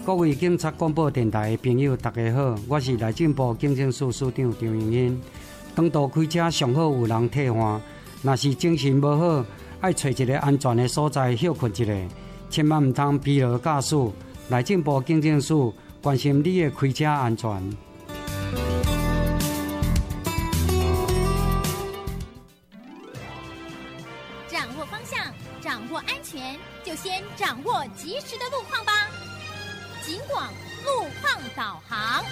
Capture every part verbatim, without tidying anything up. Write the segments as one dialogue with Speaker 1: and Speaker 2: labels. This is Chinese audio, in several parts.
Speaker 1: 各位警察广播电台的朋友，大家好，我是内政部警政署署长张荣英。长途开车上好有人替换，若是精神无好，爱找一个安全的所在休困一下，千万唔通疲劳驾驶。内政部警政署关心你的开车安全。
Speaker 2: 掌握方向，掌握安全，就先掌握及时的路况吧。警广路况导航。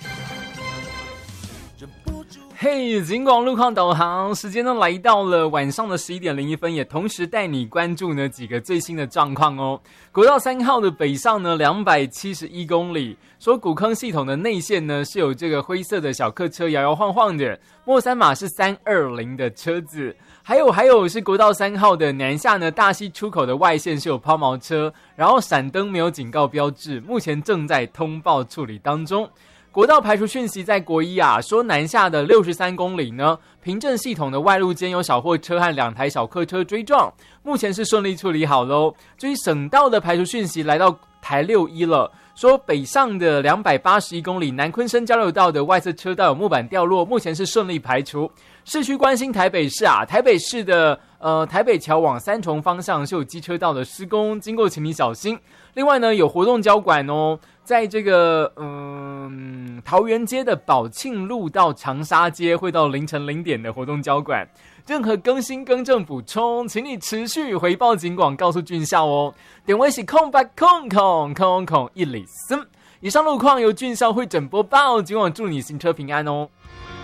Speaker 3: 嘿，警广路况导航时间呢来到了晚上的十一点零一分，也同时带你关注呢几个最新的状况哦。国道三号的北上呢两百七十一公里，说古坑系统的内线呢是有这个灰色的小客车摇摇晃晃的，末三码是三二零的车子。还有还有是国道三号的南下呢，大溪出口的外线是有抛锚车，然后闪灯没有警告标志，目前正在通报处理当中。国道排除讯息在国一啊，说南下的六十三公里呢，平镇系统的外路间有小货车和两台小客车追撞，目前是顺利处理好喽。至于省道的排除讯息来到台六一了，说北上的两百八十一公里南昆生交流道的外侧车道有木板掉落，目前是顺利排除。市区关心台北市啊，台北市的呃台北桥往三重方向是有机车道的施工，经过请你小心。另外呢，有活动交管哦，在这个嗯桃园街的宝庆路到长沙街会到凌晨零点的活动交管。任何更新更正补充，请你持续回报警广，告诉俊孝哦。点位是空八空空空空一里森。以上路况由俊孝会诊播报，警广祝你行车平安哦。